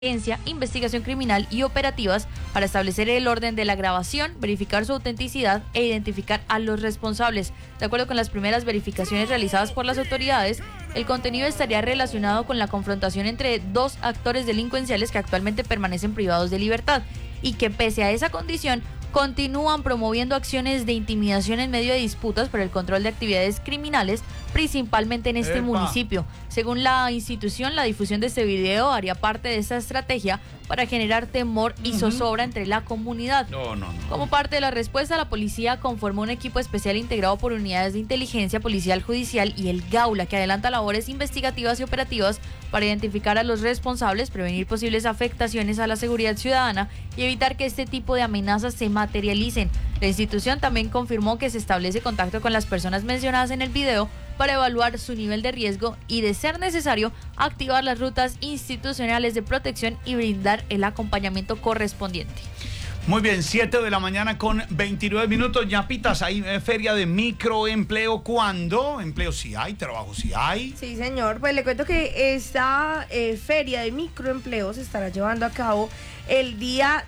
investigación criminal y operativas para establecer el orden de la grabación, verificar su autenticidad e identificar a los responsables. De acuerdo con las primeras verificaciones realizadas por las autoridades, el contenido estaría relacionado con la confrontación entre dos actores delincuenciales que actualmente permanecen privados de libertad y que, pese a esa condición, continúan promoviendo acciones de intimidación en medio de disputas por el control de actividades criminales, principalmente en este municipio. Según la institución, la difusión de este video haría parte de esta estrategia para generar temor y zozobra entre la comunidad. Como parte de la respuesta, la policía conformó un equipo especial integrado por unidades de inteligencia policial judicial y el Gaula, que adelanta labores investigativas y operativas para identificar a los responsables, prevenir posibles afectaciones a la seguridad ciudadana y evitar que este tipo de amenazas se materialicen. La institución también confirmó que se establece contacto con las personas mencionadas en el video para evaluar su nivel de riesgo y, de ser necesario, activar las rutas institucionales de protección y brindar el acompañamiento correspondiente. Muy bien, 7 de la mañana con 29 minutos. Ya pitas, hay feria de microempleo. ¿Cuándo? Empleo sí hay, trabajo sí hay. Sí, señor. Pues le cuento que esta feria de microempleo se estará llevando a cabo el día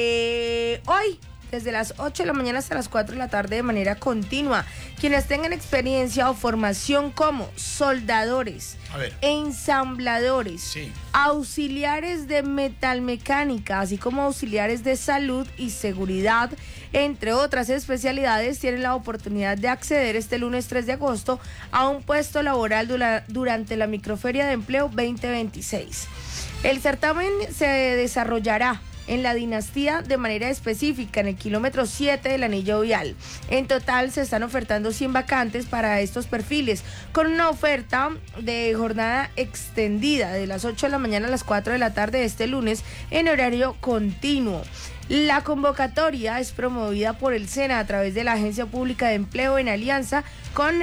de hoy, desde las 8 de la mañana hasta las 4 de la tarde de manera continua. Quienes tengan experiencia o formación como soldadores, ensambladores, auxiliares de metalmecánica, así como auxiliares de salud y seguridad, entre otras especialidades, tienen la oportunidad de acceder este lunes 3 de agosto a un puesto laboral durante la Microferia de Empleo 2026. El certamen se desarrollará en la Dinastía de manera específica en el kilómetro 7 del anillo vial. En total se están ofertando 100 vacantes para estos perfiles, con una oferta de jornada extendida de las 8 de la mañana a las 4 de la tarde de este lunes en horario continuo. La convocatoria es promovida por el SENA a través de la Agencia Pública de Empleo en alianza con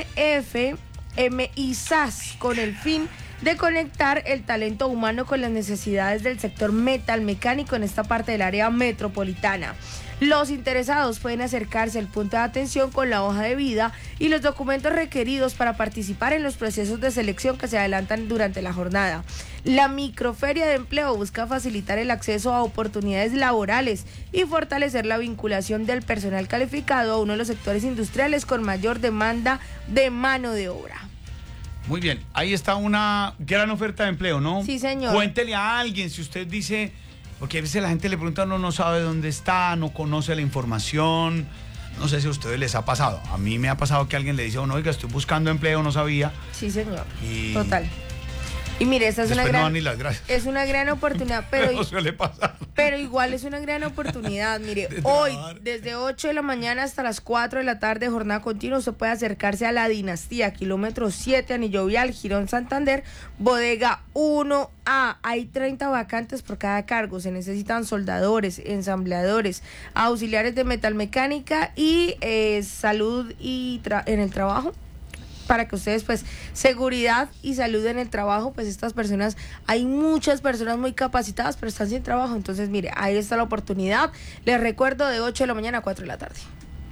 FMISAS, con el fin de conectar el talento humano con las necesidades del sector metalmecánico en esta parte del área metropolitana. Los interesados pueden acercarse al punto de atención con la hoja de vida y los documentos requeridos para participar en los procesos de selección que se adelantan durante la jornada. La Microferia de Empleo busca facilitar el acceso a oportunidades laborales y fortalecer la vinculación del personal calificado a uno de los sectores industriales con mayor demanda de mano de obra. Muy bien, ahí está una gran oferta de empleo, ¿no? Sí, señor. Cuéntele a alguien si usted dice, porque a veces la gente le pregunta, no sabe dónde está, no conoce la información. No sé si a ustedes les ha pasado. A mí me ha pasado que alguien le dice, oiga, estoy buscando empleo, no sabía. Sí, señor. Total. Y mire, esta es una gran oportunidad, pero no suele pasar. Pero igual es una gran oportunidad. Mire, hoy, desde 8 de la mañana hasta las 4 de la tarde, jornada continua, usted puede acercarse a la Dinastía, kilómetro 7, anillo vial, Girón Santander, bodega 1A. Hay 30 vacantes por cada cargo. Se necesitan soldadores, ensambladores, auxiliares de metalmecánica y salud y en el trabajo. Para que ustedes, pues, seguridad y salud en el trabajo, pues estas personas, hay muchas personas muy capacitadas, pero están sin trabajo. Entonces, mire, ahí está la oportunidad. Les recuerdo, de 8 de la mañana a 4 de la tarde.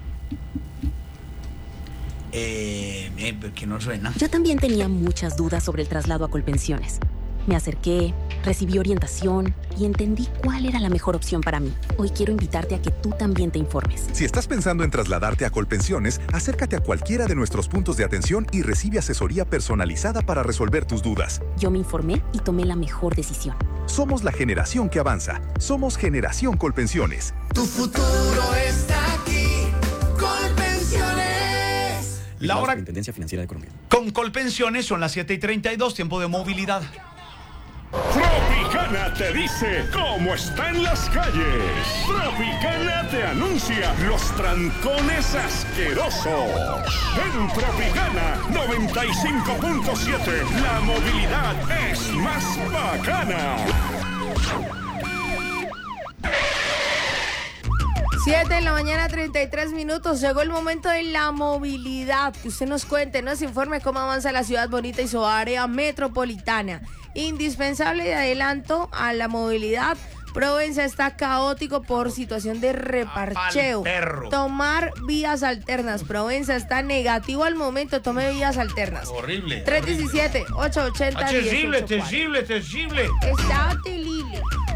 ¿Por qué no suena? Yo también tenía muchas dudas sobre el traslado a Colpensiones. Me acerqué, recibí orientación y entendí cuál era la mejor opción para mí. Hoy quiero invitarte a que tú también te informes. Si estás pensando en trasladarte a Colpensiones, acércate a cualquiera de nuestros puntos de atención y recibe asesoría personalizada para resolver tus dudas. Yo me informé y tomé la mejor decisión. Somos la generación que avanza. Somos Generación Colpensiones. Tu futuro está aquí. Colpensiones. La hora Superintendencia Financiera de Colombia. Con Colpensiones son las 7:32, tiempo de movilidad. Tropicana te dice cómo está en las calles. Tropicana te anuncia los trancones asquerosos. En Tropicana 95.7, la movilidad es más bacana. 7 de la mañana, 33 minutos. Llegó el momento de la movilidad. Que usted nos cuente, nos informe cómo avanza la ciudad bonita y su área metropolitana. Indispensable de adelanto a la movilidad Provenza está caótico por situación de reparcheo. Perro. Tomar vías alternas. Provenza está negativo al momento. Tome vías alternas. Horrible. 317-880-1084. Terrible. Está terrible.